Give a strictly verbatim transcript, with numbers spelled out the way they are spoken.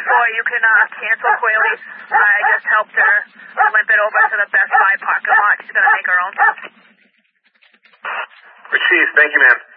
before you can uh, cancel Quayle. I just helped her limp it over to the Best Buy parking lot. She's going to make her own. Received. Thank you, ma'am.